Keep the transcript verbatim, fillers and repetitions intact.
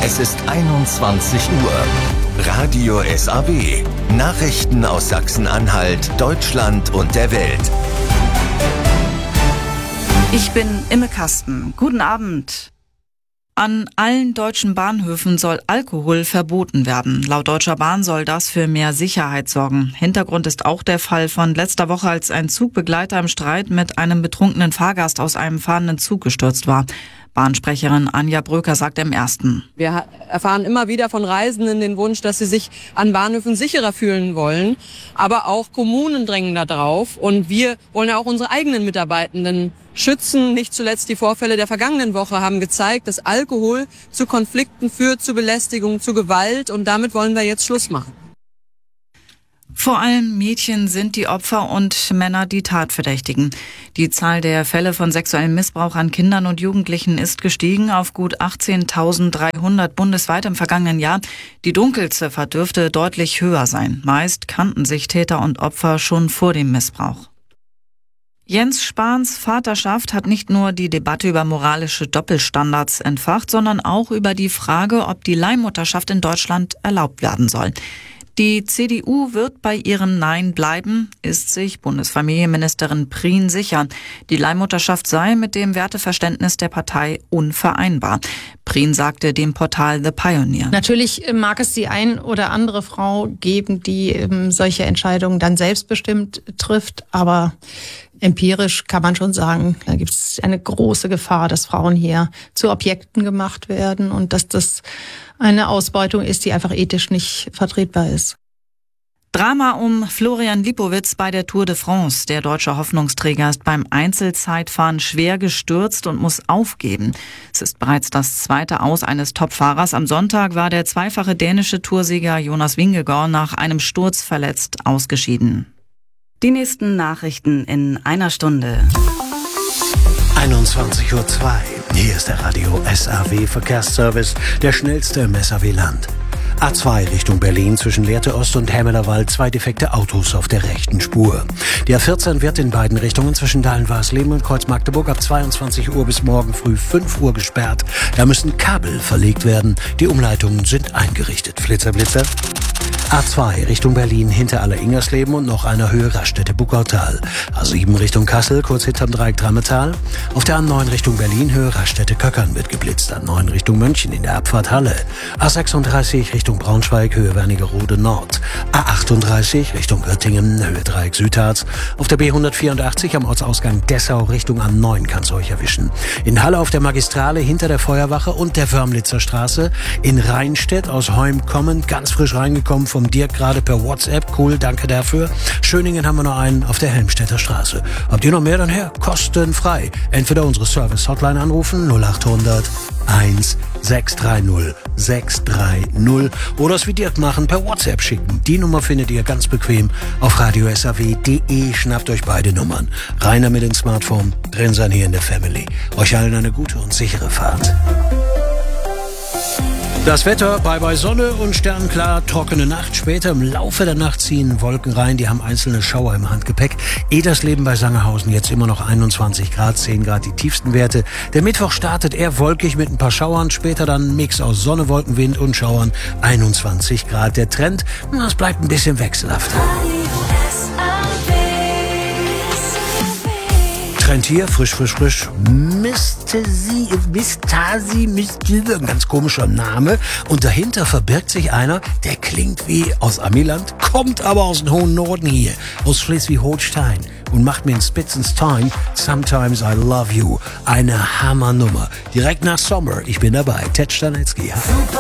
Es ist einundzwanzig Uhr. Radio S A W. Nachrichten aus Sachsen-Anhalt, Deutschland und der Welt. Ich bin Imme Kasten. Guten Abend. An allen deutschen Bahnhöfen soll Alkohol verboten werden. Laut Deutscher Bahn soll das für mehr Sicherheit sorgen. Hintergrund ist auch der Fall von letzter Woche, als ein Zugbegleiter im Streit mit einem betrunkenen Fahrgast aus einem fahrenden Zug gestürzt war. Bahnsprecherin Anja Bröker sagt im Ersten: Wir erfahren immer wieder von Reisenden den Wunsch, dass sie sich an Bahnhöfen sicherer fühlen wollen. Aber auch Kommunen drängen da drauf. Und wir wollen ja auch unsere eigenen Mitarbeitenden schützen. Nicht zuletzt die Vorfälle der vergangenen Woche haben gezeigt, dass Alkohol zu Konflikten führt, zu Belästigung, zu Gewalt. Und damit wollen wir jetzt Schluss machen. Vor allem Mädchen sind die Opfer und Männer die Tatverdächtigen. Die Zahl der Fälle von sexuellem Missbrauch an Kindern und Jugendlichen ist gestiegen auf gut achtzehntausenddreihundert bundesweit im vergangenen Jahr. Die Dunkelziffer dürfte deutlich höher sein. Meist kannten sich Täter und Opfer schon vor dem Missbrauch. Jens Spahns Vaterschaft hat nicht nur die Debatte über moralische Doppelstandards entfacht, sondern auch über die Frage, ob die Leihmutterschaft in Deutschland erlaubt werden soll. Die C D U wird bei ihrem Nein bleiben, ist sich Bundesfamilienministerin Prien sicher. Die Leihmutterschaft sei mit dem Werteverständnis der Partei unvereinbar. Prien sagte dem Portal The Pioneer: Natürlich mag es die ein oder andere Frau geben, die ähm, solche Entscheidungen dann selbstbestimmt trifft, aber empirisch kann man schon sagen, da gibt es eine große Gefahr, dass Frauen hier zu Objekten gemacht werden und dass das eine Ausbeutung ist, die einfach ethisch nicht vertretbar ist. Drama um Florian Lipowitz bei der Tour de France. Der deutsche Hoffnungsträger ist beim Einzelzeitfahren schwer gestürzt und muss aufgeben. Es ist bereits das zweite Aus eines Topfahrers. Am Sonntag war der zweifache dänische Toursieger Jonas Vingegaard nach einem Sturz verletzt ausgeschieden. Die nächsten Nachrichten in einer Stunde. einundzwanzig Uhr zwei. Hier ist der Radio S A W Verkehrsservice, der schnellste im S A W-Land. A zwei Richtung Berlin zwischen Lehrte Ost und Hämelerwald, zwei defekte Autos auf der rechten Spur. Die A vierzehn wird in beiden Richtungen zwischen Dahlen-Warsleben und Kreuz Magdeburg ab zweiundzwanzig Uhr bis morgen früh fünf Uhr gesperrt. Da müssen Kabel verlegt werden. Die Umleitungen sind eingerichtet. Flitzer, Blitzer. A zwei Richtung Berlin hinter Aller-Ingersleben und noch einer Höhe Raststätte-Buckautal. A sieben Richtung Kassel, kurz hinterm Dreieck Drammetal. Auf der A neun Richtung Berlin, Höhe Raststätte-Köckern wird geblitzt. A neun Richtung München in der Abfahrt Halle. A sechsunddreißig Richtung Braunschweig, Höhe Wernigerode Nord. A achtunddreißig Richtung Göttingen, Höhe Dreieck Südharz. Auf der B hundertvierundachtzig am Ortsausgang Dessau Richtung A neun kann's euch erwischen. In Halle auf der Magistrale hinter der Feuerwache und der Wörmlitzer Straße. In Rheinstedt aus Heum kommend, ganz frisch reingekommen vom Dirk gerade per WhatsApp. Cool, danke dafür. Schöningen haben wir noch einen auf der Helmstedter Straße. Habt ihr noch mehr? Dann her, kostenfrei. Entweder unsere Service-Hotline anrufen, null achthundert eins sechs drei null sechs drei null oder es wie Dirk machen, per WhatsApp schicken. Die Nummer findet ihr ganz bequem auf radio s a w punkt de. Schnappt euch beide Nummern. Rainer mit dem Smartphone, drin sein hier in der Family. Euch allen eine gute und sichere Fahrt. Das Wetter, bye bye Sonne und sternklar, trockene Nacht. Später im Laufe der Nacht ziehen Wolken rein, die haben einzelne Schauer im Handgepäck. Edersleben bei Sangerhausen jetzt immer noch einundzwanzig Grad, zehn Grad die tiefsten Werte. Der Mittwoch startet eher wolkig mit ein paar Schauern, später dann ein Mix aus Sonne, Wolken, Wind und Schauern, einundzwanzig Grad. Der Trend, das bleibt ein bisschen wechselhafter. Trend hier, frisch, frisch, frisch. Mister Sie, Mister Sie, Mister ein ganz komischer Name. Und dahinter verbirgt sich einer, der klingt wie aus Amiland, kommt aber aus dem hohen Norden hier, aus Schleswig-Holstein und macht mir in Spitzenstein Sometimes I Love You. Eine Hammernummer. Direkt nach Sommer. Ich bin dabei. Ted Stanetzky.